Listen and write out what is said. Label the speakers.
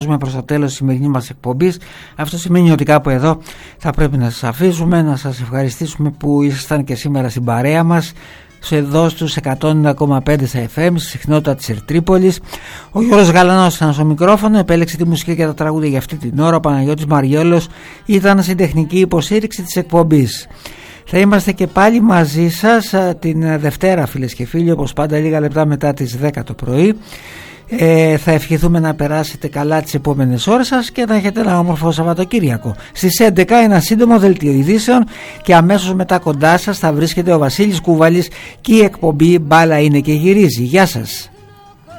Speaker 1: πλησιάζουμε προς το τέλος της σημερινής μας εκπομπής. Αυτό σημαίνει ότι κάπου εδώ θα πρέπει να σας αφήσουμε, να σας ευχαριστήσουμε που ήσασταν και σήμερα στην παρέα μας εδώ στους 101,5 στα FM, στη συχνότητα της Ερτρίπολης. Ο Γιώργος Γαλανός ήταν στο μικρόφωνο, επέλεξε τη μουσική και τα τραγούδια για αυτή την ώρα. Ο Παναγιώτης Μαριέλος ήταν στην τεχνική υποστήριξη της εκπομπής. Θα είμαστε και πάλι μαζί σας την Δευτέρα, φίλες και φίλοι, όπως πάντα λίγα λεπτά μετά τις 10 το πρωί. Θα ευχηθούμε να περάσετε καλά τις επόμενες ώρες σας και να έχετε ένα όμορφο Σαββατοκύριακο. Στις 11 ένα σύντομο δελτίο ειδήσεων και αμέσως μετά κοντά σας θα βρίσκεται ο Βασίλης Κούβαλης και η εκπομπή Μπάλα είναι και γυρίζει. Γεια σας.